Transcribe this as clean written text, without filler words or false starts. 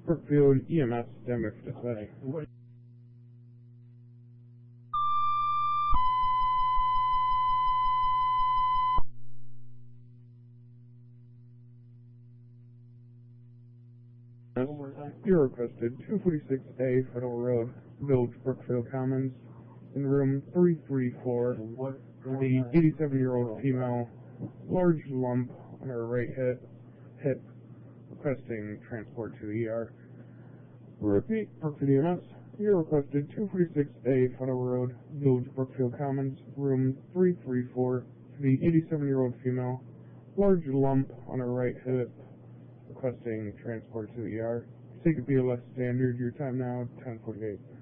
Brookfield EMS damage to say. You're requested 246A Federal Road, Village Brookfield Commons, in room 334, the 87-year-old female, large lump on her right hip, requesting transport to the ER. Repeat, Brookfield EMS, you're requested 246A Federal Road, Village Brookfield Commons, room 334, the 87-year-old female, large lump on her right hip, requesting transport to the ER. Take a BLS standard, your time now, 10:48.